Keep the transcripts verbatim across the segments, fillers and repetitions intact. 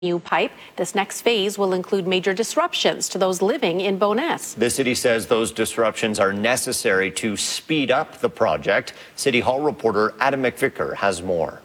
new pipe. This next phase will include major disruptions to those living in Bowness. The city says those disruptions are necessary to speed up the project. City Hall reporter Adam McVicker has more.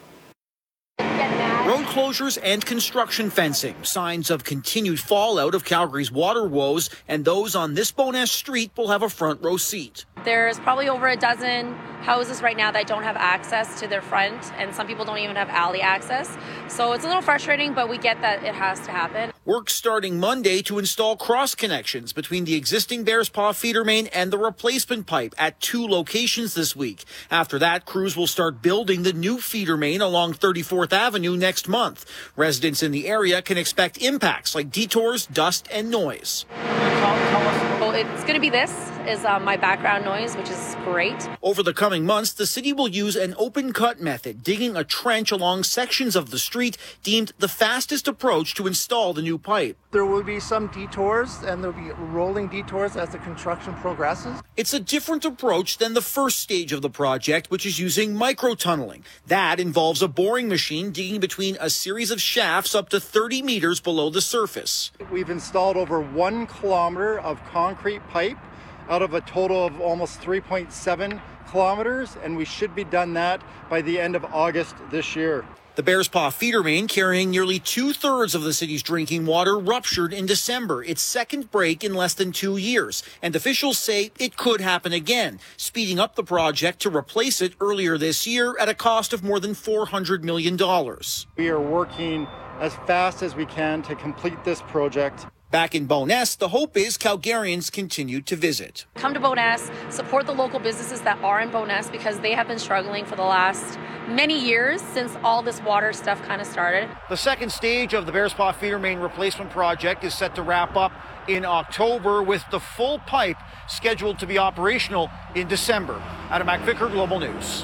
Road closures and construction fencing, signs of continued fallout of Calgary's water woes, and those on this Bowness street will have a front row seat. There's probably over a dozen houses right now that don't have access to their front, and some people don't even have alley access. So it's a little frustrating, but we get that it has to happen. Work starting Monday to install cross connections between the existing Bears Paw feeder main and the replacement pipe at two locations this week. After that, crews will start building the new feeder main along thirty-fourth Avenue next month. Residents in the area can expect impacts like detours, dust, and noise. Well, it's going to be this is uh, my background noise, which is great. Over the coming months, the city will use an open cut method, digging a trench along sections of the street deemed the fastest approach to install the new pipe. There will be some detours, and there will be rolling detours as the construction progresses. It's a different approach than the first stage of the project, which is using micro-tunneling. That involves a boring machine digging between a series of shafts up to thirty meters below the surface. We've installed over one kilometer of concrete pipe out of a total of almost three point seven kilometers, and we should be done that by the end of August this year. The Bears Paw feeder main, carrying nearly two-thirds of the city's drinking water, ruptured in December, its second break in less than two years. And officials say it could happen again, speeding up the project to replace it earlier this year at a cost of more than four hundred million dollars. We are working as fast as we can to complete this project. Back in Bowness, the hope is Calgarians continue to visit. Come to Bowness, support the local businesses that are in Bowness because they have been struggling for the last many years since all this water stuff kind of started. The second stage of the Bears Paw feeder main replacement project is set to wrap up in October, with the full pipe scheduled to be operational in December. Adam McVicker, Global News.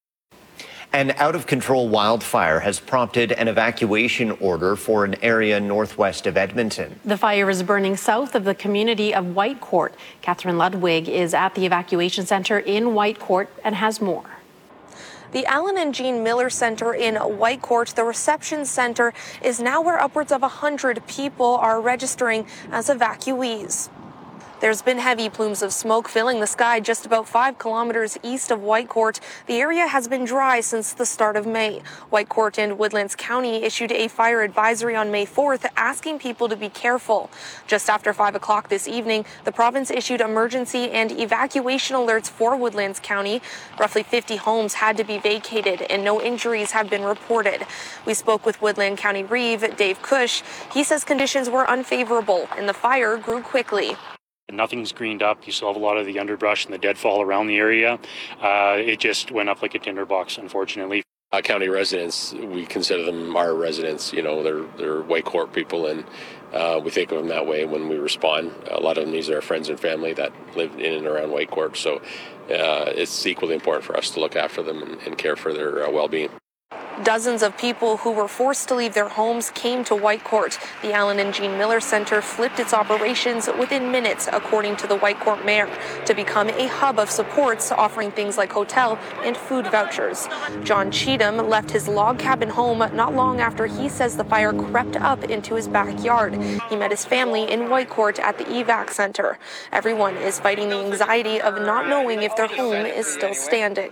An out-of-control wildfire has prompted an evacuation order for an area northwest of Edmonton. The fire is burning south of the community of Whitecourt. Catherine Ludwig is at the evacuation center in Whitecourt and has more. The Alan and Jean Miller Center in Whitecourt, the reception center, is now where upwards of one hundred people are registering as evacuees. There's been heavy plumes of smoke filling the sky just about five kilometers east of Whitecourt. The area has been dry since the start of May. Whitecourt and Woodlands County issued a fire advisory on May fourth, asking people to be careful. Just after five o'clock this evening, the province issued emergency and evacuation alerts for Woodlands County. Roughly fifty homes had to be vacated, and no injuries have been reported. We spoke with Woodland County Reeve, Dave Cush. He says conditions were unfavorable, and the fire grew quickly. Nothing's greened up. You still have a lot of the underbrush and the deadfall around the area. Uh, it just went up like a tinderbox, unfortunately. Uh, county residents, we consider them our residents. You know, they're they're Whitecourt people, and uh, we think of them that way when we respond. A lot of them, these are friends and family that live in and around Whitecourt, so uh, it's equally important for us to look after them and, and care for their uh, well-being. Dozens of people who were forced to leave their homes came to Whitecourt. The Alan and Jean Miller Center flipped its operations within minutes, according to the Whitecourt mayor, to become a hub of supports, offering things like hotel and food vouchers. John Cheatham left his log cabin home not long after he says the fire crept up into his backyard. He met his family in Whitecourt at the evac center. Everyone is fighting the anxiety of not knowing if their home is still standing.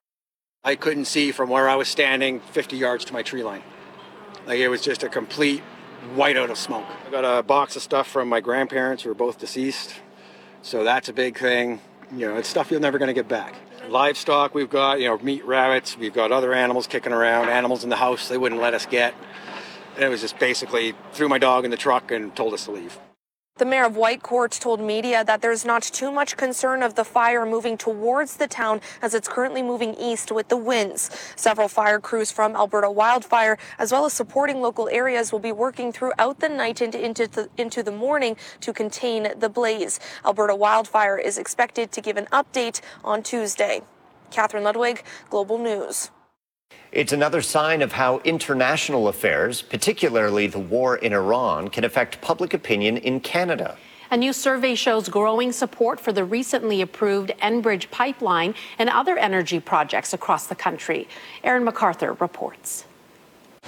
I couldn't see from where I was standing fifty yards to my tree line. Like, it was just a complete whiteout of smoke. I got a box of stuff from my grandparents who are both deceased. So that's a big thing. You know, it's stuff you're never going to get back. Livestock, we've got, you know, meat rabbits. We've got other animals kicking around, animals in the house they wouldn't let us get. And it was just basically threw my dog in the truck and told us to leave. The mayor of Whitecourt told media that there's not too much concern of the fire moving towards the town as it's currently moving east with the winds. Several fire crews from Alberta Wildfire, as well as supporting local areas, will be working throughout the night and into the, into the morning to contain the blaze. Alberta Wildfire is expected to give an update on Tuesday. Catherine Ludwig, Global News. It's another sign of how international affairs, particularly the war in Iran, can affect public opinion in Canada. A new survey shows growing support for the recently approved Enbridge pipeline and other energy projects across the country. Aaron MacArthur reports.